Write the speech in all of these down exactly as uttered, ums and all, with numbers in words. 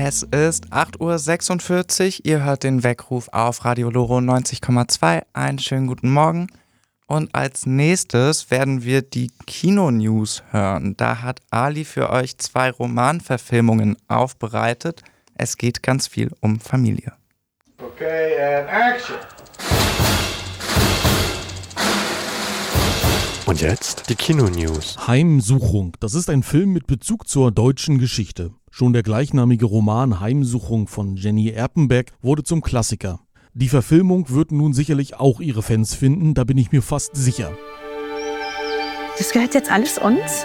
Es ist acht Uhr sechsundvierzig, ihr hört den Weckruf auf Radio Loro neunzig Komma zwei. Einen schönen guten Morgen. Und als nächstes werden wir die Kino-News hören. Da hat Ali für euch zwei Romanverfilmungen aufbereitet. Es geht ganz viel um Familie. Okay, and action! Und jetzt die Kino-News. Heimsuchung. Das ist ein Film mit Bezug zur deutschen Geschichte. Schon der gleichnamige Roman Heimsuchung von Jenny Erpenbeck wurde zum Klassiker. Die Verfilmung wird nun sicherlich auch ihre Fans finden, da bin ich mir fast sicher. Das gehört jetzt alles uns?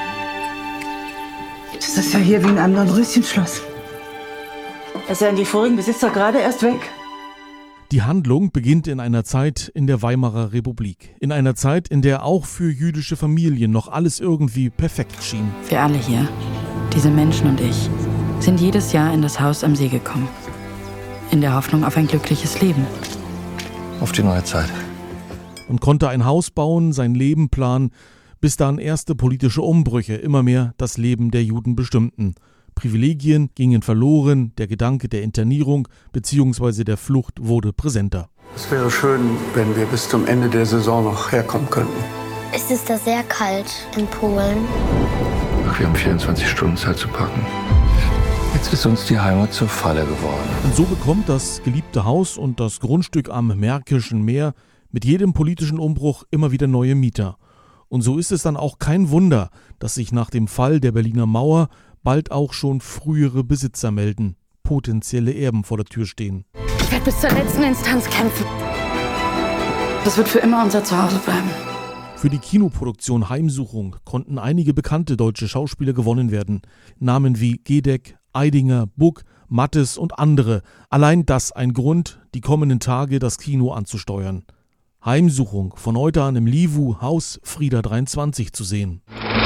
Das ist ja hier wie in einem Dornröschenschloss. Es sind die vorigen Besitzer gerade erst weg. Die Handlung beginnt in einer Zeit in der Weimarer Republik. In einer Zeit, in der auch für jüdische Familien noch alles irgendwie perfekt schien. Wir alle hier, diese Menschen und ich, sind jedes Jahr in das Haus am See gekommen. In der Hoffnung auf ein glückliches Leben. Auf die neue Zeit. Und konnte ein Haus bauen, sein Leben planen, bis dann erste politische Umbrüche immer mehr das Leben der Juden bestimmten. Privilegien gingen verloren, der Gedanke der Internierung bzw. der Flucht wurde präsenter. Es wäre schön, wenn wir bis zum Ende der Saison noch herkommen könnten. Es ist da sehr kalt in Polen. Ach, wir haben vierundzwanzig Stunden Zeit zu packen. Jetzt ist uns die Heimat zur Falle geworden. Und so bekommt das geliebte Haus und das Grundstück am Märkischen Meer mit jedem politischen Umbruch immer wieder neue Mieter. Und so ist es dann auch kein Wunder, dass sich nach dem Fall der Berliner Mauer bald auch schon frühere Besitzer melden, potenzielle Erben vor der Tür stehen. Ich werde bis zur letzten Instanz kämpfen. Das wird für immer unser Zuhause bleiben. Für die Kinoproduktion Heimsuchung konnten einige bekannte deutsche Schauspieler gewonnen werden. Namen wie Gedeck, Eidinger, Buck, Mattes und andere. Allein das ein Grund, die kommenden Tage das Kino anzusteuern. Heimsuchung von heute an im Livu Haus Frieda dreiundzwanzig zu sehen.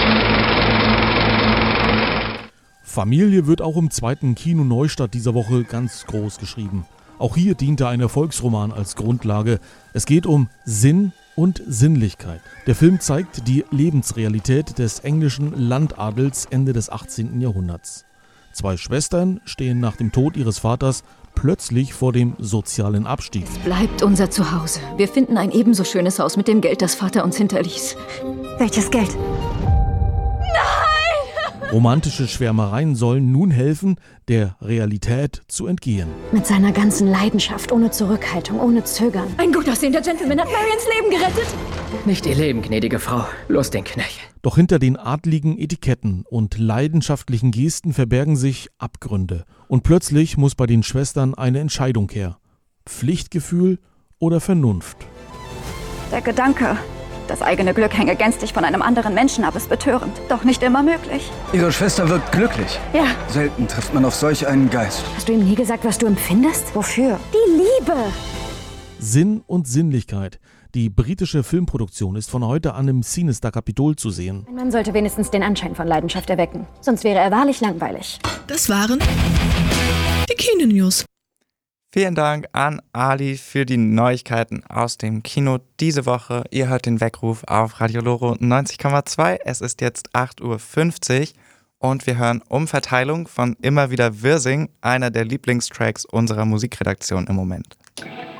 Familie wird auch im zweiten Kino Neustadt dieser Woche ganz groß geschrieben. Auch hier diente ein Erfolgsroman als Grundlage. Es geht um Sinn und Sinnlichkeit. Der Film zeigt die Lebensrealität des englischen Landadels Ende des achtzehnten Jahrhunderts. Zwei Schwestern stehen nach dem Tod ihres Vaters plötzlich vor dem sozialen Abstieg. Es bleibt unser Zuhause. Wir finden ein ebenso schönes Haus mit dem Geld, das Vater uns hinterließ. Welches Geld? Romantische Schwärmereien sollen nun helfen, der Realität zu entgehen. Mit seiner ganzen Leidenschaft, ohne Zurückhaltung, ohne Zögern. Ein gut aussehender Gentleman hat Marians Leben gerettet. Nicht ihr Leben, gnädige Frau. Los den Knöchel. Doch hinter den adligen Etiketten und leidenschaftlichen Gesten verbergen sich Abgründe. Und plötzlich muss bei den Schwestern eine Entscheidung her. Pflichtgefühl oder Vernunft? Der Gedanke, das eigene Glück hänge gänzlich von einem anderen Menschen ab, ist betörend. Doch nicht immer möglich. Ihre Schwester wirkt glücklich. Ja. Selten trifft man auf solch einen Geist. Hast du ihm nie gesagt, was du empfindest? Wofür? Die Liebe! Sinn und Sinnlichkeit. Die britische Filmproduktion ist von heute an im Sinister Capitol zu sehen. Ein Mann sollte wenigstens den Anschein von Leidenschaft erwecken. Sonst wäre er wahrlich langweilig. Das waren die Kino-News. Vielen Dank an Ali für die Neuigkeiten aus dem Kino diese Woche. Ihr hört den Weckruf auf Radio Loro neunzig Komma zwei. Es ist jetzt acht Uhr fünfzig und wir hören Umverteilung von Immer wieder Wirsing, einer der Lieblingstracks unserer Musikredaktion im Moment.